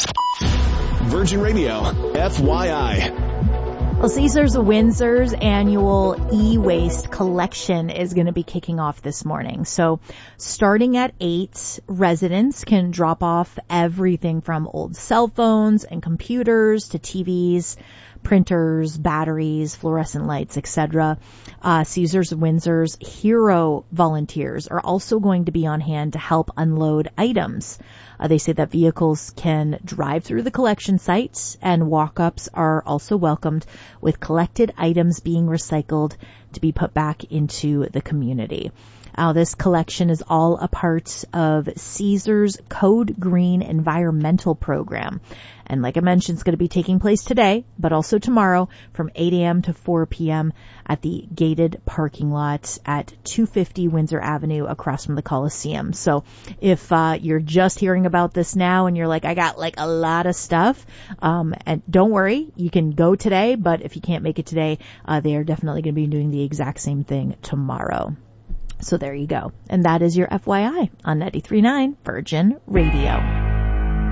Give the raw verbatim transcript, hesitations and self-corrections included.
Virgin Radio, F Y I. Well, Caesars Windsor's annual e-waste collection is going to be kicking off this morning. So starting at eight, residents can drop off everything from old cell phones and computers to T Vs, printers, batteries, fluorescent lights, et cetera. Uh, Caesars Windsor's hero volunteers are also going to be on hand to help unload items. Uh, they say that vehicles can drive through the collection sites, and walk-ups are also welcomed, with collected items being recycled to be put back into the community. Uh, this collection is all a part of Caesars Code Green environmental program. And like I mentioned, it's going to be taking place today, but also tomorrow from eight a.m. to four p.m. at the gated parking lot at two fifty Windsor Avenue across from the Coliseum. So if uh, you're just hearing about this now and you're like, I got like a lot of stuff, um, and don't worry, you can go today, but if you can't make it today, uh, they are definitely going to be doing the exact same thing tomorrow. So there you go. And that is your F Y I on ninety-three point nine Virgin Radio.